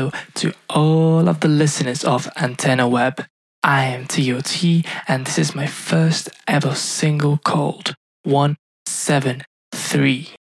hello to all of the listeners of Antenna Web. I am TOT and this is my first ever single called 173.